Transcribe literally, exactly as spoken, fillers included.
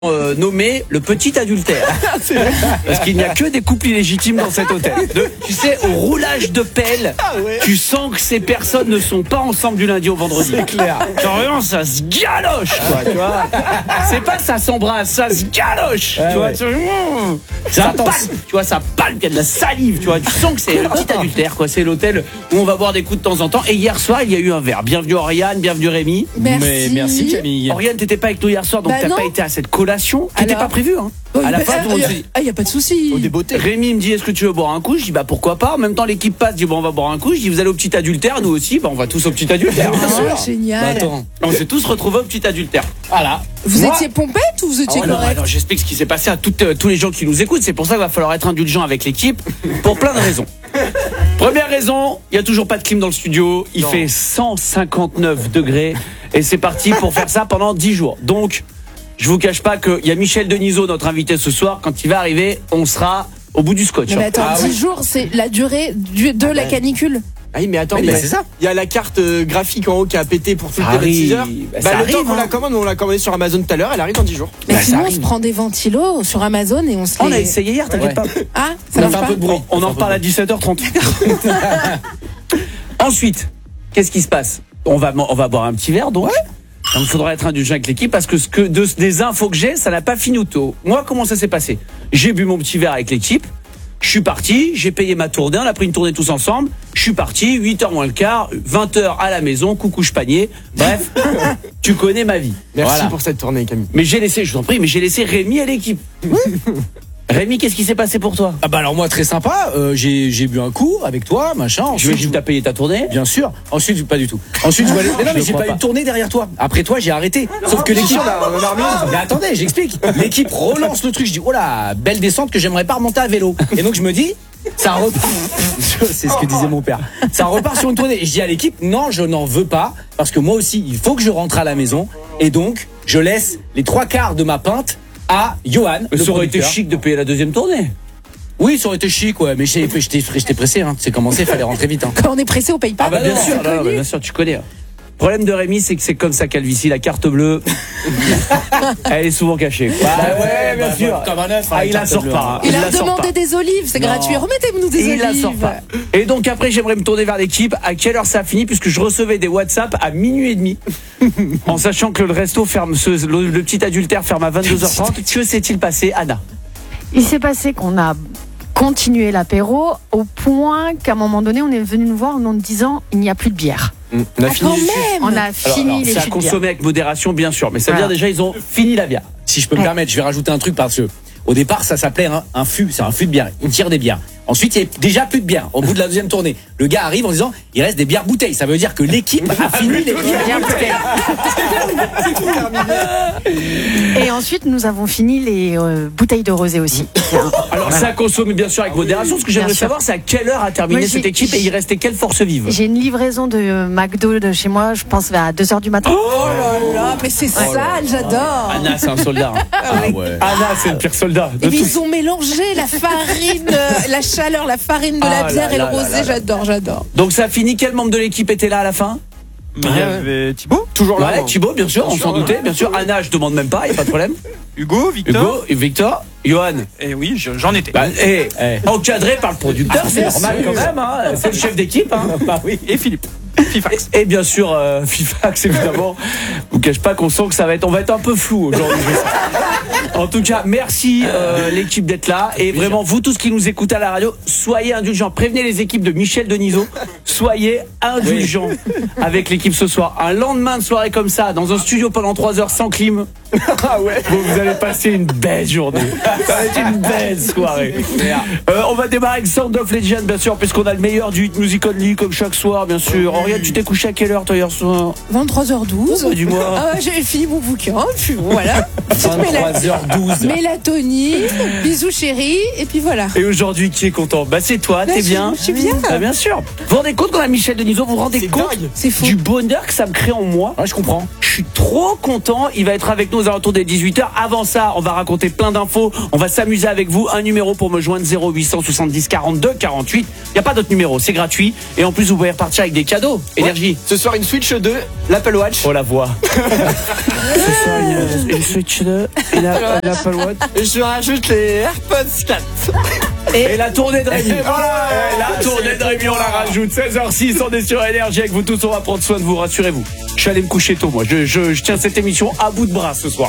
Euh, nommé le petit adultère. Parce qu'il n'y a que des couples illégitimes dans cet hôtel. De, tu sais, au roulage de pelle, ah ouais. Tu sens que ces personnes ne sont pas ensemble du lundi au vendredi. C'est clair. Genre vraiment, ça se galoche, quoi, tu vois. C'est pas ça s'embrasse, ça se galoche. Ouais, tu vois, ouais. tu, mmh, ça palpe, tu vois, ça palpe, il y a de la salive, tu vois. Tu sens que c'est le petit adultère, quoi. C'est l'hôtel où on va boire des coups de temps en temps. Et hier soir, il y a eu un verre. Bienvenue Oriane, bienvenue Rémi. Merci. Mais merci Camille. Oriane, t'étais pas avec nous hier soir, donc bah t'as non. pas été à cette collation qui n'était pas prévue, hein. Oh, à la bah, fin, il n'y a, a, a pas de souci. Rémi me dit est-ce que tu veux boire un coup? Je dis bah pourquoi pas. En même temps, l'équipe passe, dit bon on va boire un coup. Je dis vous allez au petit adultère, nous aussi. Bah on va tous au petit adultère. Ah, génial. Bah, attends, on s'est tous retrouvés au petit adultère. Voilà. Vous Moi, étiez pompette ou vous étiez oh, correct? non, non, j'explique ce qui s'est passé à toutes, euh, tous les gens qui nous écoutent. C'est pour ça qu'il va falloir être indulgent avec l'équipe pour plein de raisons. Première raison, il y a toujours pas de clim dans le studio. Il non. fait cent cinquante-neuf degrés et c'est parti pour faire ça pendant dix jours. Donc je vous cache pas qu'il y a Michel Denisot, notre invité ce soir. Quand il va arriver, on sera au bout du scotch. Mais attends, ah, dix oui. jours, c'est la durée du, de ah, la canicule. Ah oui, mais attends, oui, mais bah, c'est ça. Il y a la carte euh, graphique en haut qui a pété pour toutes les six heures. Bah, bah, le arrive, temps qu'on hein. la commande, on l'a commandé sur Amazon tout à l'heure, elle arrive dans dix jours. Mais bah, sinon, on se prend des ventilos sur Amazon et on se les... On a essayé hier, t'inquiète ouais. pas. Ah, ça on marche fait un pas peu de bruit. On, on en reparle à dix-sept heures trente. Ensuite, qu'est-ce qui se passe? On va, on va boire un petit verre, donc. Ouais. Donc il faudra être indulgent avec l'équipe parce que, ce que de, des infos que j'ai, ça n'a pas fini au tôt. Moi, comment ça s'est passé? J'ai bu mon petit verre avec l'équipe. Je suis parti, j'ai payé ma tournée, on a pris une tournée tous ensemble. Je suis parti, huit heures moins le quart, vingt heures à la maison, coucou panier. Bref, tu connais ma vie. Merci voilà. pour cette tournée, Camille. Mais j'ai laissé, je vous en prie, mais j'ai laissé Rémi à l'équipe. Rémi, qu'est-ce qui s'est passé pour toi? Ah bah alors moi très sympa, euh, j'ai j'ai bu un coup avec toi, machin. Ensuite, je t'ai payé ta tournée. Bien sûr. Ensuite pas du tout. Ensuite je vais aller. Mais non mais j'ai pas, pas eu de tournée derrière toi. Après toi j'ai arrêté. Sauf que l'équipe. Mais attendez, j'explique. L'équipe relance le truc. Je dis oh là belle descente que j'aimerais pas remonter à vélo. Et donc je me dis ça repart. C'est ce que disait mon père. Ça repart sur une tournée. Et je dis à l'équipe non je n'en veux pas parce que moi aussi il faut que je rentre à la maison et donc je laisse les trois quarts de ma pinte à Johan. Ça aurait été chic de payer la deuxième tournée. Oui, ça aurait été chic, ouais, mais j'étais pressé, hein. C'est commencé, il fallait rentrer vite. Hein. Quand on est pressé, on paye pas. Ah bah bien sûr, là, bah bien sûr, tu connais. Le problème de Rémi, c'est que c'est comme sa calvitie, la carte bleue, elle est souvent cachée. Bah ouais, bien bah, sûr. Comme un œuf. Ah, il la sort pas. Il, il a demandé des olives, c'est gratuit. Remettez-nous des olives. Il la sort pas. Et donc après, j'aimerais me tourner vers l'équipe. À quelle heure ça a fini? Puisque je recevais des WhatsApp à minuit et demi, en sachant que le resto ferme, ce, le, le petit adultère ferme à vingt-deux heures trente. Que s'est-il passé, Anna? Il s'est passé qu'on a continué l'apéro au point qu'à un moment donné, on est venu nous voir en nous disant il n'y a plus de bière. Mmh. On a ah, fini. On a fini alors, alors, les c'est à consommer avec modération, bien sûr, mais ça veut voilà. dire déjà ils ont fini la bière. Si je peux me permettre, je vais rajouter un truc parce que au départ, ça s'appelait un, un fût, c'est un fût de bière. On tire des bières. Ensuite, il y a déjà plus de bière. Au bout de la deuxième tournée, le gars arrive en disant il reste des bières bouteilles. Ça veut dire que l'équipe a fini les bières bouteilles. Et ensuite, nous avons fini les euh, bouteilles de rosé aussi. Alors, voilà. Ça a consommé bien sûr avec modération. Ce que j'aimerais savoir, c'est à quelle heure a terminé moi, cette équipe et il restait quelle force vive? J'ai une livraison de McDo de chez moi, je pense vers deux heures du matin. Oh là là, mais c'est ouais. sale, j'adore. Anna, c'est un soldat. Ah ouais. Anna, c'est le pire soldat. Et ils ont mélangé la farine, la chaleur, la farine de la ah bière là, et le rosé, j'adore, j'adore. Donc ça a fini, quel membre de l'équipe était là à la fin? Il y avait Thibaut, toujours là. Ouais, Thibaut, bien sûr, bien on s'en doutait, bien sûr. Anna, je demande même pas, il n'y a pas de problème. Hugo, Victor. Hugo, Victor, Johan. Et oui, j'en étais. Bah, et, eh. Encadré par le producteur, ah, c'est normal sûr. Quand même, hein. C'est le chef d'équipe. Hein. Bah oui. Et Philippe. Fifax. Et, et bien sûr, euh, Fifax, évidemment. Je vous cache pas qu'on sent que ça va être, on va être un peu flou aujourd'hui. En tout cas, merci euh, l'équipe d'être là. Et vraiment, vous tous qui nous écoutez à la radio, soyez indulgents. Prévenez les équipes de Michel Denisot. Soyez indulgents oui. avec l'équipe ce soir. Un lendemain de soirée comme ça, dans un studio pendant trois heures sans clim. Ah ouais. Vous, vous allez passer une belle journée. Ça va être une belle soirée. Euh, on va démarrer avec Sound of Legend, bien sûr, puisqu'on a le meilleur du hit music only, comme chaque soir, bien sûr. Oriane, tu t'es couché à quelle heure, toi, hier soir? vingt-trois heures douze. Oh, bah, dis-moi. Ah, j'ai fini mon bouquin, puis voilà. vingt-trois heures douze. Mélatonine, bisous chérie, et puis voilà. Et aujourd'hui, qui est content? Bah c'est toi, Bah, t'es je- bien. je suis bien. Bah, bien sûr. Vous vous rendez compte quand a Michel Denisot, vous vous rendez C'est compte dingue. C'est fou. du bonheur que ça me crée en moi? Ouais, je comprends. Je suis trop content. Il va être avec nous aux alentours des dix-huit heures. Avant ça, on va raconter plein d'infos. On va s'amuser avec vous. Un numéro pour me joindre, zéro huit cent soixante-dix quarante-deux quarante-huit. Il n'y a pas d'autre numéro, c'est gratuit. Et en plus, vous pouvez repartir avec des cadeaux. Énergie. Ce soir, une Switch deux, l'Apple Watch. Oh la voix. C'est ça, une, une Switch deux et la- l'Apple Watch. Et je rajoute les AirPods quatre. Et la tournée de Rémi. voilà. Ouais, la tournée de Rémi, on la rajoute. seize heures six, on est sur Énergie avec vous tous. On va prendre soin de vous, rassurez-vous. Je suis allé me coucher tôt, moi. Je, je, je tiens cette émission à bout de bras ce soir.